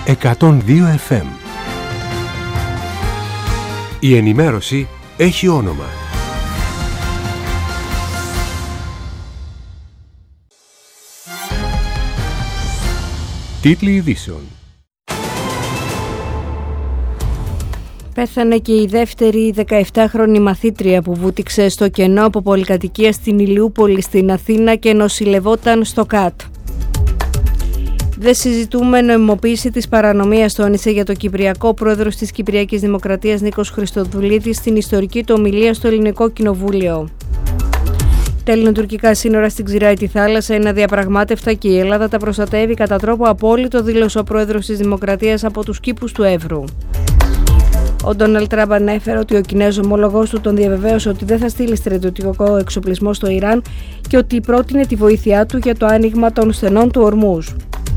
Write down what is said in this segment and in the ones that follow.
102 FM. Η ενημέρωση έχει όνομα. Τίτλοι ειδήσεων. Πέθανε και η δεύτερη 17χρονη μαθήτρια που βούτυξε στο κενό από πολυκατοικία στην Ηλιούπολη στην Αθήνα και νοσηλευόταν στο ΚΑΤ. Δεν συζητούμε νομιμοποίηση της παρανομίας, τόνισε για το Κυπριακό πρόεδρος της Κυπριακής Δημοκρατίας Νίκος Χριστοδουλίδης στην ιστορική του ομιλία στο Ελληνικό Κοινοβούλιο. Τα ελληνοτουρκικά σύνορα στην Ξηράητη θάλασσα είναι αδιαπραγμάτευτα και η Ελλάδα τα προστατεύει κατά τρόπο απόλυτο, δήλωσε ο πρόεδρος της Δημοκρατίας από τους κήπους του Εύρου. Ο Ντόναλντ Τραμπ ανέφερε ότι ο Κινέζος ομόλογος του τον διαβεβαίωσε ότι δεν θα στείλει στρατιωτικό εξοπλισμό στο Ιράν και ότι πρότεινε τη βοήθειά του για το άνοιγμα των στενών του Ορμούζ.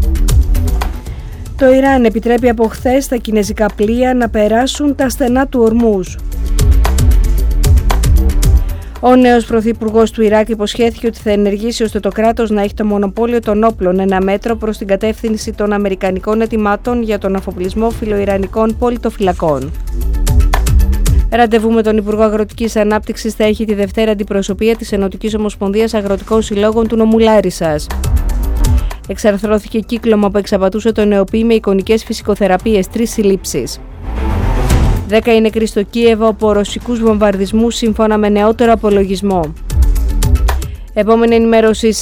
Το Ιράν επιτρέπει από χθες τα κινέζικα πλοία να περάσουν τα στενά του Ορμούζ. Ο νέος πρωθυπουργός του Ιράκ υποσχέθηκε ότι θα ενεργήσει ώστε το κράτος να έχει το μονοπόλιο των όπλων, ένα μέτρο προς την κατεύθυνση των αμερικανικών ετοιμάτων για τον αφοπλισμό φιλοϊρανικών πολιτοφυλακών. Ραντεβού με τον Υπουργό Αγροτικής Ανάπτυξης θα έχει τη Δευτέρα αντιπροσωπεία της Ενωτικής Ομοσπονδίας Αγροτικών Συλλόγων του νομού Λάρισσας. Εξαρθρώθηκε κύκλωμα που εξαπατούσε το ΝΕΟΠΗ με εικονικές φυσικοθεραπείες, 3 συλλήψεις. 10 είναι νεκροί στο Κίεβο από ρωσικούς βομβαρδισμούς σύμφωνα με νεότερο απολογισμό. Επόμενη ενημέρωση